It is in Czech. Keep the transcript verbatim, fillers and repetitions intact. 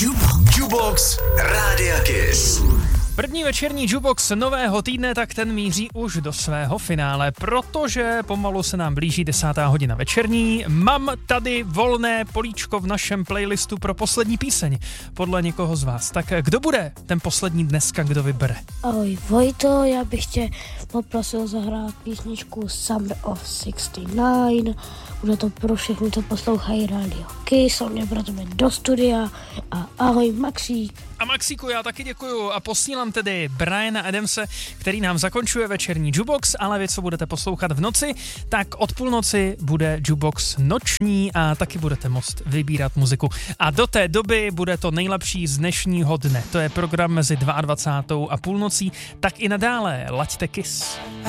Jukebox, Jukebox Rádia Kiss. První večerní Jukebox nového týdne, tak ten míří už do svého finále, protože pomalu se nám blíží desátá hodina večerní. Mám tady volné políčko v našem playlistu pro poslední píseň, podle někoho z vás. Tak kdo bude ten poslední dneska, kdo vybere? Ahoj Vojto, já bych tě poprosil zahrát písničku Summer of šedesát devět. Bude to pro všechny, co poslouchají Radio Kiss, on mě pro tebe do studia a ahoj Maxík. A Maxíku, já taky děkuju a posílám tedy Briana Adamse, který nám zakončuje večerní Jukebox, ale vy, co budete poslouchat v noci, tak od půlnoci bude Jukebox noční a taky budete moct vybírat muziku. A do té doby bude to nejlepší z dnešního dne. To je program mezi dvacátou druhou a půlnocí, tak i nadále laďte Kiss.